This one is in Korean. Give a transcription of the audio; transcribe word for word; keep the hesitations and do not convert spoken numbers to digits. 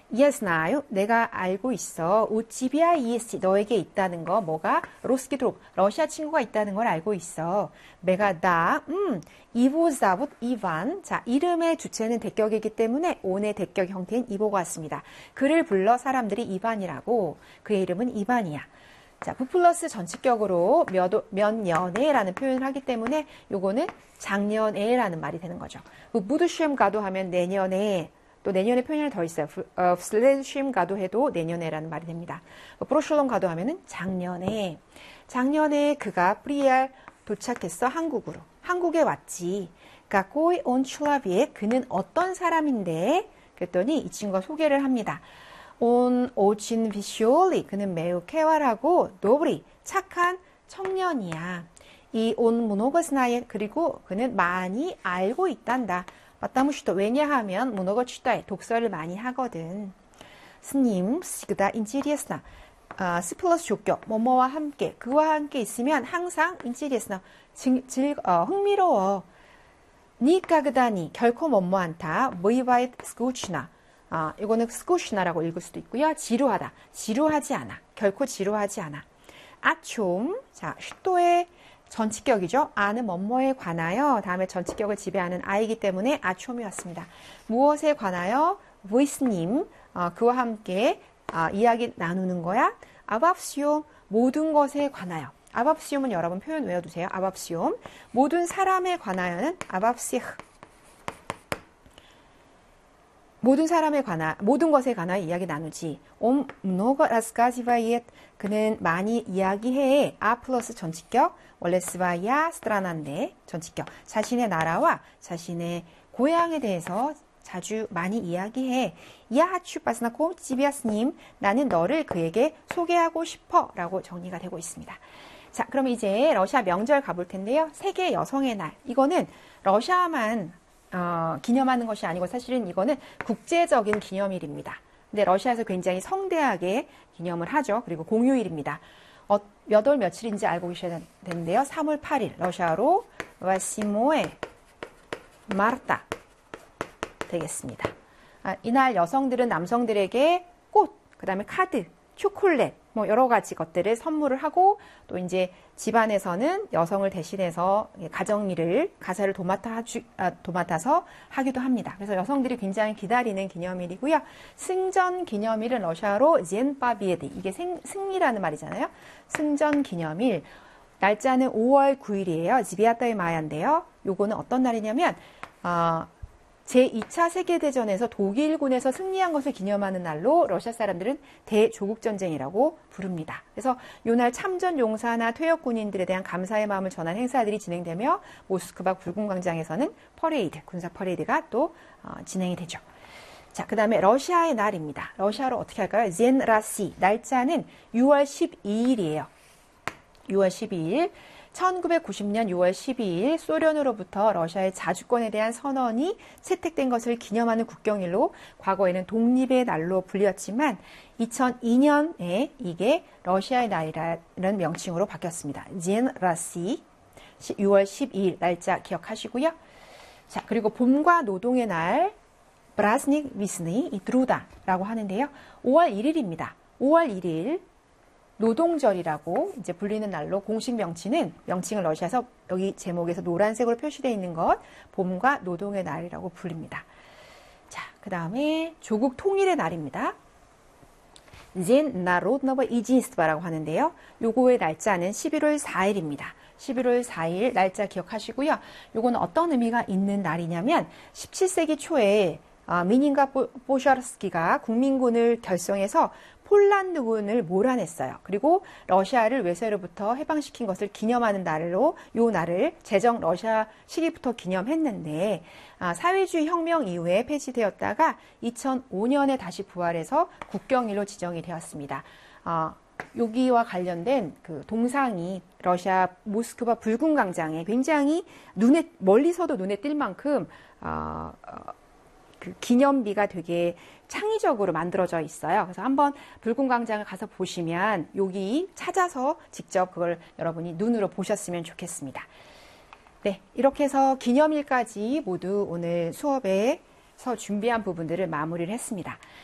Я знаю. 내가 알고 있어. У тебя есть. 너에게 있다는 거. 뭐가? Русский друг. 러시아 친구가 있다는 걸 알고 있어. 내가 나. 음. 이보 자붓 이반. 자, 이름의 주체는 대격이기 때문에 온의 대격 형태인 이보가 왔습니다. 그를 불러 사람들이 이반이라고. 그의 이름은 이반이야. 자, 부 플러스 전치격으로 몇, 몇 년에라는 표현을 하기 때문에 요거는 작년에라는 말이 되는 거죠. 무드시험 가도 하면 내년에, 또 내년에 표현이 더 있어요. 슬레드쉼 가도 해도 내년에라는 말이 됩니다. 프로슐롬 가도 하면은 작년에. 작년에 그가 프리알 도착했어, 한국으로. 한국에 왔지. 까꼬이 온 슐라비에 그는 어떤 사람인데? 그랬더니 이 친구가 소개를 합니다. 온 오친 비쇼리 그는 매우 쾌활하고 노브리 착한 청년이야. 이 온 무노거스나에 그리고 그는 많이 알고 있단다. 마따무시도 왜냐하면 무노거치다에 독서를 많이 하거든. 스님 시그다 인지리에스나 아, 스 플러스 조격 뭐뭐와 함께 그와 함께 있으면 항상 인지리에스나 즐 어, 흥미로워. 니까 그다니 결코 뭐뭐 않다. 뭐이바이 스쿠치나 아, 이거는 스쿠시나라고 읽을 수도 있고요. 지루하다. 지루하지 않아. 결코 지루하지 않아. 아촘. 자, 슈도의 전치격이죠. 아는 뭐뭐에 관하여 다음에 전치격을 지배하는 아이기 때문에 아촘이었습니다. 무엇에 관하여? 보이스님. 어, 그와 함께 어, 이야기 나누는 거야. 아밥시옴. 모든 것에 관하여. 아밥시옴은 여러분 표현 외워두세요. 아밥시옴. 모든 사람에 관하여는 아밥시흐. 모든 사람에 관한 모든 것에 관한 이야기 나누지. 옴 mnogo рассказывает. 그는 많이 이야기해. 아 플러스 전치격. 원래 스바야 스트라나인데 전치격. 자신의 나라와 자신의 고향에 대해서 자주 많이 이야기해. 야 하추바스나 꼼치비아스님. 나는 너를 그에게 소개하고 싶어라고 정리가 되고 있습니다. 자, 그럼 이제 러시아 명절 가볼 텐데요. 세계 여성의 날. 이거는 러시아만 어, 기념하는 것이 아니고 사실은 이거는 국제적인 기념일입니다. 근데 러시아에서 굉장히 성대하게 기념을 하죠. 그리고 공휴일입니다. 어, 몇 월 며칠인지 알고 계셔야 되는데요. 삼월 팔일 러시아로 와시모에 마르타 되겠습니다. 아, 이날 여성들은 남성들에게 꽃, 그 다음에 카드, 초콜릿, 뭐 여러 가지 것들을 선물을 하고 또 이제 집안에서는 여성을 대신해서 가정일을 가사를 도맡아 주, 아, 도맡아서 하기도 합니다. 그래서 여성들이 굉장히 기다리는 기념일이고요. 승전 기념일은 러시아로 젠바비에드 이게 생, 승리라는 말이잖아요. 승전 기념일 날짜는 오월 구일이에요. 지비아타의 마야인데요. 요거는 어떤 날이냐면 어, 제이 차 세계대전에서 독일군에서 승리한 것을 기념하는 날로 러시아 사람들은 대조국전쟁이라고 부릅니다. 그래서 이날 참전 용사나 퇴역 군인들에 대한 감사의 마음을 전한 행사들이 진행되며 모스크바 붉은광장에서는 퍼레이드, 군사 퍼레이드가 또 어, 진행이 되죠. 자, 그 다음에 러시아의 날입니다. 러시아로 어떻게 할까요? 젠라시, 날짜는 유월 십이일이에요. 유월 십이일. 천구백구십년 유월 십이일 소련으로부터 러시아의 자주권에 대한 선언이 채택된 것을 기념하는 국경일로 과거에는 독립의 날로 불렸지만 이천이년에 이게 러시아의 날이라는 명칭으로 바뀌었습니다. 젠라시 유월 십이일 날짜 기억하시고요. 자, 그리고 봄과 노동의 날 브라스닉 위스니 이 드루다라고 하는데요. 오월 일일입니다. 오월 일일 노동절이라고 이제 불리는 날로 공식 명칭은 명칭을 러시아에서 여기 제목에서 노란색으로 표시되어 있는 것 봄과 노동의 날이라고 부릅니다. 자, 그 다음에 조국 통일의 날입니다. День народного единство라고 하는데요. 요거의 날짜는 십일월 사일입니다. 십일월 사일 날짜 기억하시고요. 요거는 어떤 의미가 있는 날이냐면 십칠세기 초에 미닌가 보샤르스키가 국민군을 결성해서 폴란드군을 몰아냈어요. 그리고 러시아를 외세로부터 해방시킨 것을 기념하는 날로 요 날을 제정 러시아 시기부터 기념했는데 아, 사회주의 혁명 이후에 폐지되었다가 이천오년에 다시 부활해서 국경일로 지정이 되었습니다. 아, 여기와 관련된 그 동상이 러시아 모스크바 붉은 광장에 굉장히 눈에 멀리서도 눈에 띌 만큼 어, 어, 그 기념비가 되게 창의적으로 만들어져 있어요. 그래서 한번 붉은 광장을 가서 보시면 여기 찾아서 직접 그걸 여러분이 눈으로 보셨으면 좋겠습니다. 네, 이렇게 해서 기념일까지 모두 오늘 수업에서 준비한 부분들을 마무리를 했습니다.